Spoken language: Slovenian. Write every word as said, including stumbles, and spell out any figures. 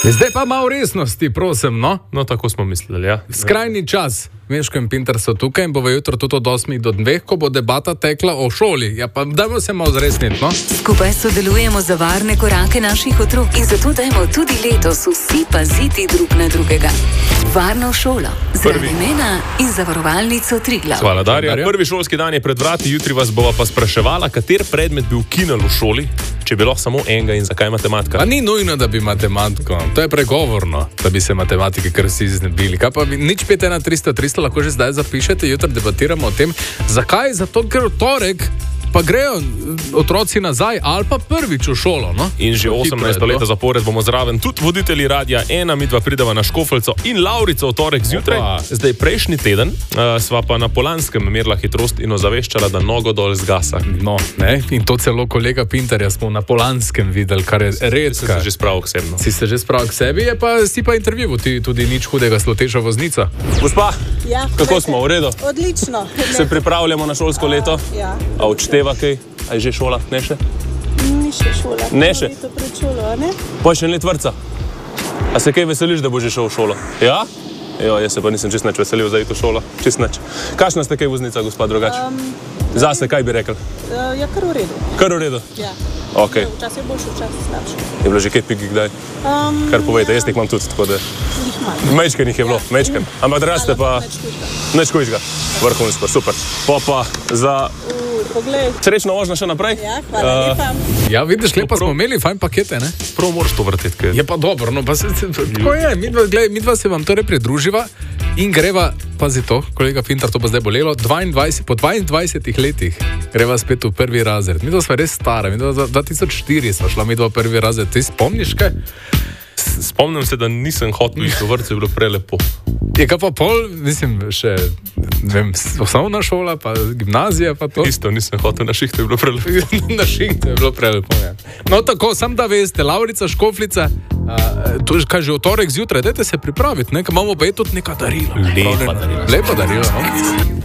Zdaj pa malo resnosti, prosim, no? No, tako smo mislili, ja. Skrajni čas. Meško in Pinter so tukaj in bo v jutro tudi od osmih do dveh, ko bo debata tekla o šoli. Ja, pa dajmo se malo zresniti, no? Skupaj sodelujemo za varne korake naših otrok in zato dajmo tudi letos vsi paziti drug na drugega. Varno šolo, zaradi imena in zavarovalnico Triglav. Hvala, Darja. Prvi šolski dan je pred vrati, jutri vas bova pa spraševala, kater predmet bi ukinil v šoli, če bi lahko samo enega in zakaj matematika. Pa ni nujno, da bi matematiko. To je pregovorno, da bi se matematike kar vsi znebili. Kaj pa bi, nič pet ena tristo tristo lahko že zdaj zapišete, jutri debatiramo o tem. Zakaj? Zato, ker v torek pa grejo otroci nazaj ali pa prvič v šolo, no? In že osemnajsto leta zapored bomo zraven tudi voditelji Radia ena, mi dva prideva na Škofeljco in Laurico v torek zjutraj. Opa. Zdaj prejšnji teden uh, sva pa na Polanskem merila hitrost in ozaveščala, da nogo dol zgasa. No, ne? In to celo kolega Pinterja smo na Polanskem videli, kar je redka. Si se že spravil k sebi, no? Si se že spravil k sebi, je pa si pa intervju, ti tudi nič hudega, sloteča voznica. Gospa, ja, kako smo, v redu? Odlično. Se pripravljamo na šolsko leto? Uh, ja. A odšteva kaj? A je že šola? Ne še? Ni še šola. Ne še? To pred šolo, a ne? Pa še en let vrca. A se kaj veseliš, da bo že šel v šolo? Ja? Jo, jaz se pa nisem čist nič veselil za iti v šolo. Čist nič. Kakšna ste kaj voznica, gospod drugače? Um, Zase, kaj bi rekel? Uh, ja, kar v redu. Kar v redu? Ja. Ok. Včasih je boljše, včasih slabše. Je bilo že kaj pigi kdaj? Um, Kar povejte, jaz jih imam tudi, tako da... Jih manj. Mečken jih je bilo, Ja. mečken. Ampak da raste pa... Neč kužga. Vrhunsko, super. Pa pa za... Poglej. Srečno vožnja še naprej. Ja, hvala uh, lepa. Ja, vidiš, lepa smo imeli fajn pakete, ne? Prav moraš to vrteti, kaj? Je pa dobro, no, pa se, tako je, midva, gled, midva se vam torej pridruživa in greva, pazi to, kolega Pinter, to pa zdaj bolelo, dvaindvajset, po dvaindvajsetih letih greva spet v prvi razred. Midva sva res stara, midva dva tisoč štiri sva šla midva v prvi razred. Ti spomniš kaj? Spomnim se, da nisem hotel iti v vrtcu, je bilo prelepo. Je kaj pa pol, mislim, še, ne vem, osnovna šola, pa gimnazija, pa to. Isto, nisem hotel na šihtu, je bilo prelepo. Na šihtu je bilo prelepo, ja. No tako, sam da veste, Laurica, Škofljica, uh, to je kaj že v torek zjutraj, dajte se pripraviti, ne, imamo pa je tudi neka darila. Lepa darila. Lepa darila, no.